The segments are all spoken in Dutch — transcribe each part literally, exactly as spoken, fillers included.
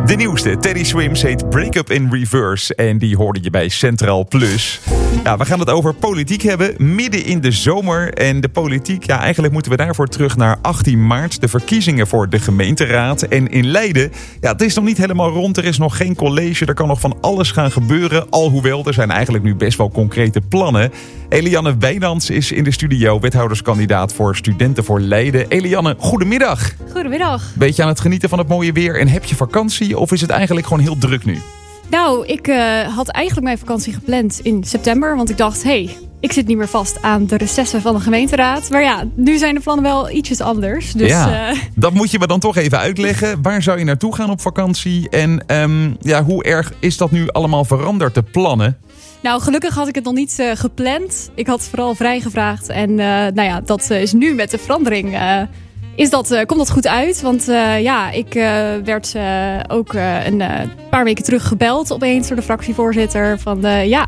De nieuwste, Teddy Swims, heet Break Up in Reverse. En die hoorde je bij Centraal Plus. Ja, we gaan het over politiek hebben, midden in de zomer. En de politiek, ja, eigenlijk moeten we daarvoor terug naar achttien maart. De verkiezingen voor de gemeenteraad. En in Leiden, ja, het is nog niet helemaal rond. Er is nog geen college, er kan nog van alles gaan gebeuren. Alhoewel, er zijn eigenlijk nu best wel concrete plannen. Elianne Wijnands is in de studio, wethouderskandidaat voor Studenten voor Leiden. Elianne, goedemiddag. Goedemiddag. Beetje aan het genieten van het mooie weer en heb je vakantie of is het eigenlijk gewoon heel druk nu? Nou, ik uh, had eigenlijk mijn vakantie gepland in september. Want ik dacht, hé, hey, ik zit niet meer vast aan de recessen van de gemeenteraad. Maar ja, nu zijn de plannen wel ietsjes anders. Dus, ja, uh... dat moet je me dan toch even uitleggen. Waar zou je naartoe gaan op vakantie? En um, ja, hoe erg is dat nu allemaal veranderd, de plannen? Nou, gelukkig had ik het nog niet uh, gepland. Ik had vooral vrijgevraagd. En uh, nou ja, dat uh, is nu met de verandering... Uh, Is dat, uh, komt dat goed uit? Want uh, ja, ik uh, werd uh, ook uh, een uh, paar weken terug gebeld opeens door de fractievoorzitter. Van uh, ja,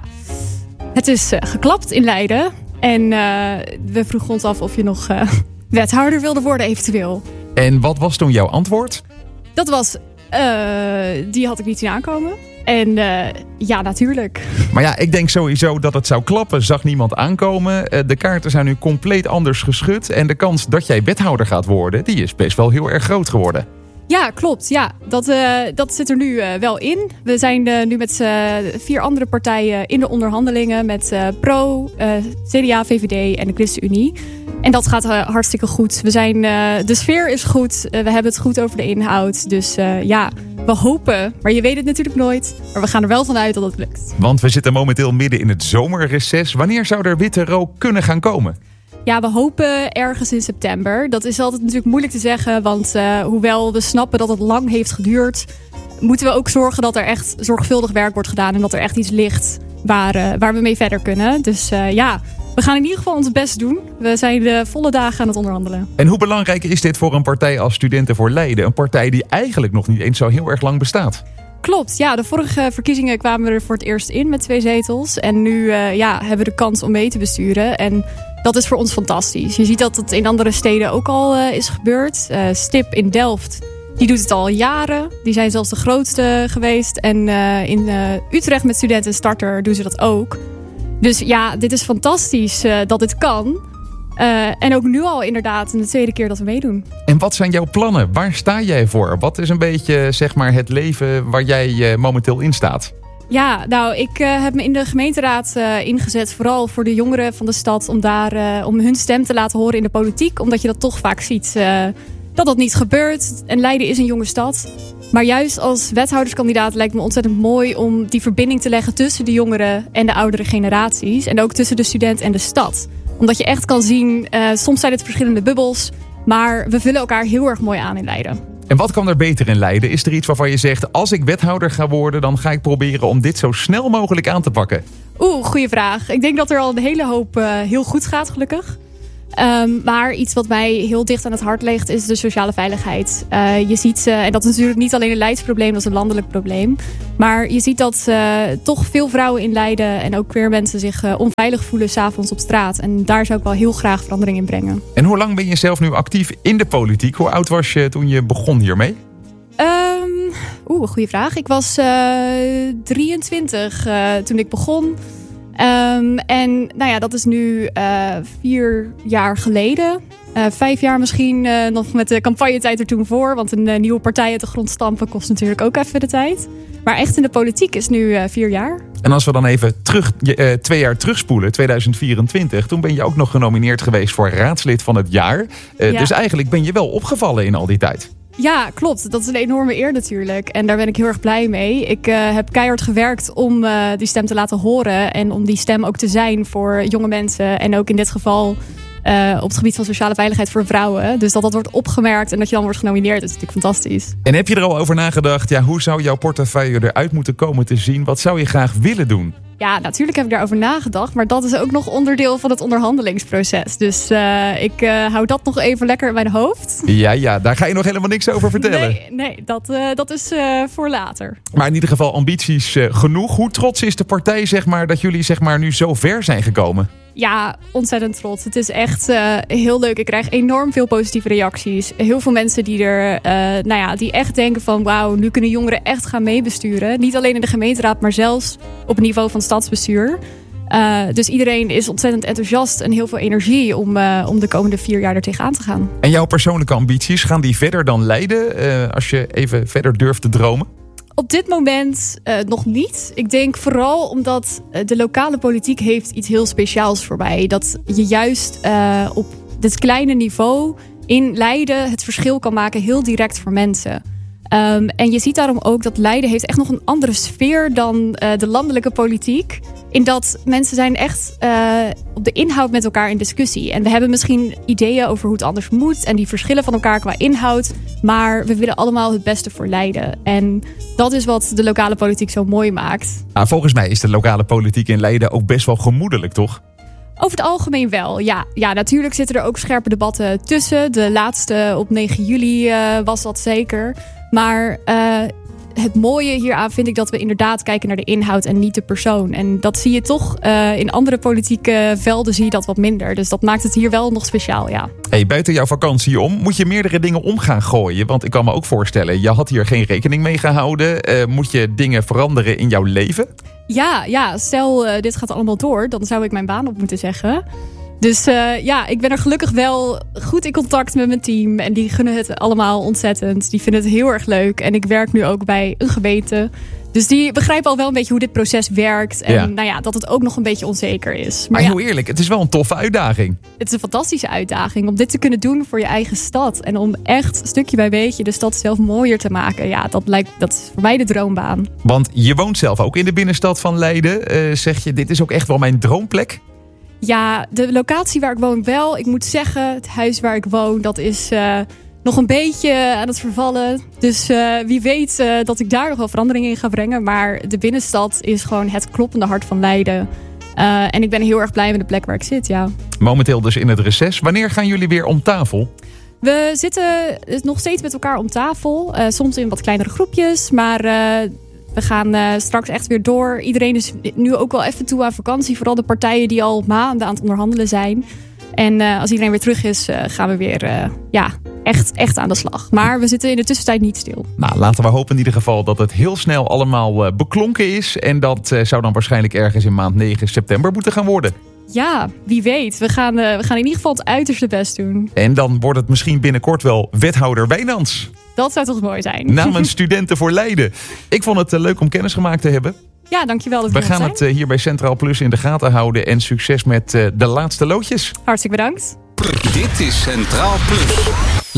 het is uh, geklapt in Leiden. En uh, we vroegen ons af of je nog uh, wethouder wilde worden eventueel. En wat was toen jouw antwoord? Dat was, uh, die had ik niet zien aankomen. En uh, ja, natuurlijk. Maar ja, ik denk sowieso dat het zou klappen. Zag niemand aankomen. De kaarten zijn nu compleet anders geschud. En de kans dat jij wethouder gaat worden, die is best wel heel erg groot geworden. Ja, klopt. Ja, dat, uh, dat zit er nu uh, wel in. We zijn uh, nu met uh, vier andere partijen in de onderhandelingen. Met uh, Pro, uh, C D A, V V D en de ChristenUnie. En dat gaat uh, hartstikke goed. We zijn, uh, de sfeer is goed. Uh, we hebben het goed over de inhoud. Dus uh, ja... We hopen, maar je weet het natuurlijk nooit. Maar we gaan er wel vanuit dat het lukt. Want we zitten momenteel midden in het zomerreces. Wanneer zou er witte rook kunnen gaan komen? Ja, we hopen ergens in september. Dat is altijd natuurlijk moeilijk te zeggen. Want uh, hoewel we snappen dat het lang heeft geduurd... moeten we ook zorgen dat er echt zorgvuldig werk wordt gedaan. En dat er echt iets ligt waar, uh, waar we mee verder kunnen. Dus uh, ja... We gaan in ieder geval ons best doen. We zijn de volle dagen aan het onderhandelen. En hoe belangrijk is dit voor een partij als Studenten voor Leiden? Een partij die eigenlijk nog niet eens zo heel erg lang bestaat. Klopt, ja. De vorige verkiezingen kwamen we er voor het eerst in met twee zetels. En nu uh, ja, hebben we de kans om mee te besturen. En dat is voor ons fantastisch. Je ziet dat het in andere steden ook al uh, is gebeurd. Uh, Stip in Delft, die doet het al jaren. Die zijn zelfs de grootste geweest. En uh, in uh, Utrecht met Studenten Starter doen ze dat ook. Dus ja, dit is fantastisch uh, dat dit kan. Uh, en ook nu al inderdaad de tweede keer dat we meedoen. En wat zijn jouw plannen? Waar sta jij voor? Wat is een beetje zeg maar, het leven waar jij uh, momenteel in staat? Ja, nou, ik uh, heb me in de gemeenteraad uh, ingezet. Vooral voor de jongeren van de stad. Om, daar, uh, om hun stem te laten horen in de politiek. Omdat je dat toch vaak ziet uh, dat dat niet gebeurt. En Leiden is een jonge stad. Maar juist als wethouderskandidaat lijkt me ontzettend mooi om die verbinding te leggen tussen de jongeren en de oudere generaties. En ook tussen de student en de stad. Omdat je echt kan zien, uh, soms zijn het verschillende bubbels, maar we vullen elkaar heel erg mooi aan in Leiden. En wat kan er beter in Leiden? Is er iets waarvan je zegt, als ik wethouder ga worden, dan ga ik proberen om dit zo snel mogelijk aan te pakken? Oeh, goede vraag. Ik denk dat er al een hele hoop uh, heel goed gaat, gelukkig. Um, maar iets wat mij heel dicht aan het hart ligt is de sociale veiligheid. Uh, je ziet, uh, en dat is natuurlijk niet alleen een Leids probleem, dat is een landelijk probleem. Maar je ziet dat uh, toch veel vrouwen in Leiden en ook queer mensen zich uh, onveilig voelen 's avonds op straat. En daar zou ik wel heel graag verandering in brengen. En hoe lang ben je zelf nu actief in de politiek? Hoe oud was je toen je begon hiermee? Um, Oeh, goede vraag. Ik was uh, drieëntwintig uh, toen ik begon. Um, en nou ja, dat is nu uh, vier jaar geleden. Uh, vijf jaar misschien uh, nog met de campagnetijd er toen voor. Want een uh, nieuwe partij uit de grond stampen kost natuurlijk ook even de tijd. Maar echt in de politiek is nu uh, vier jaar. En als we dan even terug, uh, twee jaar terugspoelen, tweeduizend vierentwintig... toen ben je ook nog genomineerd geweest voor raadslid van het jaar. Uh, ja. Dus eigenlijk ben je wel opgevallen in al die tijd. Ja, klopt. Dat is een enorme eer natuurlijk. En daar ben ik heel erg blij mee. Ik uh, heb keihard gewerkt om uh, die stem te laten horen. En om die stem ook te zijn voor jonge mensen. En ook in dit geval uh, op het gebied van sociale veiligheid voor vrouwen. Dus dat dat wordt opgemerkt en dat je dan wordt genomineerd, is natuurlijk fantastisch. En heb je er al over nagedacht, ja, hoe zou jouw portefeuille eruit moeten komen te zien? Wat zou je graag willen doen? Ja, natuurlijk heb ik daarover nagedacht. Maar dat is ook nog onderdeel van het onderhandelingsproces. Dus uh, ik uh, hou dat nog even lekker in mijn hoofd. Ja, ja, daar ga je nog helemaal niks over vertellen. Nee, nee dat, uh, dat is uh, voor later. Maar in ieder geval ambities uh, genoeg. Hoe trots is de partij zeg maar, dat jullie zeg maar, nu zo ver zijn gekomen? Ja, ontzettend trots. Het is echt uh, heel leuk. Ik krijg enorm veel positieve reacties. Heel veel mensen die er, uh, nou ja, die echt denken van wauw, nu kunnen jongeren echt gaan meebesturen. Niet alleen in de gemeenteraad, maar zelfs op het niveau van stadsbestuur. Uh, dus iedereen is ontzettend enthousiast en heel veel energie om, uh, om de komende vier jaar er tegenaan te gaan. En jouw persoonlijke ambities, gaan die verder dan Leiden? Uh, als je even verder durft te dromen? Op dit moment uh, nog niet. Ik denk vooral omdat uh, de lokale politiek heeft iets heel speciaals voor mij. Dat je juist uh, op dit kleine niveau in Leiden het verschil kan maken, heel direct voor mensen. Um, en je ziet daarom ook dat Leiden heeft echt nog een andere sfeer dan uh, de landelijke politiek. In dat mensen zijn echt uh, op de inhoud met elkaar in discussie. En we hebben misschien ideeën over hoe het anders moet. En die verschillen van elkaar qua inhoud. Maar we willen allemaal het beste voor Leiden. En dat is wat de lokale politiek zo mooi maakt. Ah, volgens mij is de lokale politiek in Leiden ook best wel gemoedelijk, toch? Over het algemeen wel, ja. Ja, natuurlijk zitten er ook scherpe debatten tussen. De laatste op negen juli uh, was dat zeker. Maar uh, het mooie hieraan vind ik dat we inderdaad kijken naar de inhoud en niet de persoon. En dat zie je toch uh, in andere politieke velden zie je dat wat minder. Dus dat maakt het hier wel nog speciaal, ja. Hey, buiten jouw vakantie om, moet je meerdere dingen om gaan gooien? Want ik kan me ook voorstellen, je had hier geen rekening mee gehouden. Uh, moet je dingen veranderen in jouw leven? Ja, ja, stel uh, dit gaat allemaal door, dan zou ik mijn baan op moeten zeggen. Dus uh, ja, ik ben er gelukkig wel goed in contact met mijn team. En die gunnen het allemaal ontzettend. Die vinden het heel erg leuk. En ik werk nu ook bij een gemeente. Dus die begrijpen al wel een beetje hoe dit proces werkt. En ja. Nou ja, dat het ook nog een beetje onzeker is. Maar, maar heel ja, eerlijk, het is wel een toffe uitdaging. Het is een fantastische uitdaging om dit te kunnen doen voor je eigen stad. En om echt stukje bij beetje de stad zelf mooier te maken. Ja, dat, lijkt, dat is voor mij de droombaan. Want je woont zelf ook in de binnenstad van Leiden. Uh, zeg je, dit is ook echt wel mijn droomplek? Ja, de locatie waar ik woon wel. Ik moet zeggen, het huis waar ik woon, dat is uh, nog een beetje aan het vervallen. Dus uh, wie weet uh, dat ik daar nog wel verandering in ga brengen. Maar de binnenstad is gewoon het kloppende hart van Leiden. Uh, en ik ben heel erg blij met de plek waar ik zit, ja. Momenteel dus in het reces. Wanneer gaan jullie weer om tafel? We zitten nog steeds met elkaar om tafel. Uh, soms in wat kleinere groepjes, maar... Uh, We gaan uh, straks echt weer door. Iedereen is nu ook wel even toe aan vakantie. Vooral de partijen die al maanden aan het onderhandelen zijn. En uh, als iedereen weer terug is, uh, gaan we weer uh, ja, echt, echt aan de slag. Maar we zitten in de tussentijd niet stil. Nou, laten we hopen in ieder geval dat het heel snel allemaal uh, beklonken is. En dat uh, zou dan waarschijnlijk ergens in maand negen september moeten gaan worden. Ja, wie weet. We gaan, uh, we gaan in ieder geval het uiterste best doen. En dan wordt het misschien binnenkort wel wethouder Wijnands. Dat zou toch mooi zijn. Namens Studenten voor Leiden. Ik vond het uh, leuk om kennis gemaakt te hebben. Ja, dankjewel. Dat we gaan het uh, hier bij Centraal Plus in de gaten houden. En succes met uh, de laatste loodjes. Hartstikke bedankt. Dit is Centraal Plus.